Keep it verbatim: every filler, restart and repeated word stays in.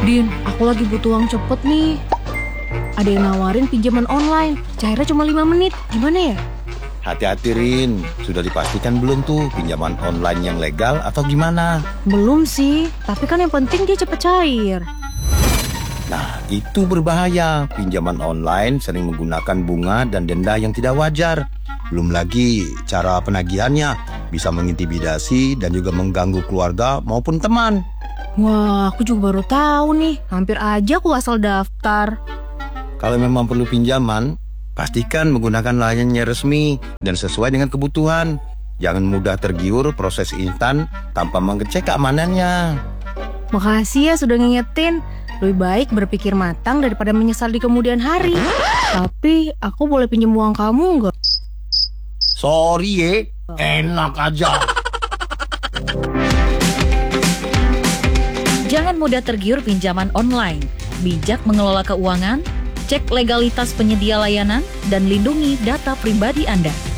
Din, aku lagi butuh uang cepet nih. Ada yang nawarin pinjaman online, cairnya cuma lima menit. Gimana ya? Hati-hati Rin, sudah dipastikan belum tuh pinjaman online yang legal atau gimana? Belum sih, tapi kan yang penting dia cepet cair. Nah, itu berbahaya. Pinjaman online sering menggunakan bunga dan denda yang tidak wajar. Belum lagi cara penagihannya bisa mengintimidasi dan juga mengganggu keluarga maupun teman. Wah, aku juga baru tahu nih. Hampir aja aku asal daftar. Kalau memang perlu pinjaman, pastikan menggunakan layanannya resmi dan sesuai dengan kebutuhan. Jangan mudah tergiur proses instan tanpa mengecek keamanannya. Makasih ya sudah ngingetin. Lebih baik berpikir matang daripada menyesal di kemudian hari. Tapi aku boleh pinjam uang kamu nggak? Sorry ye, enak aja. Jangan mudah tergiur pinjaman online. Bijak mengelola keuangan, cek legalitas penyedia layanan, dan lindungi data pribadi Anda.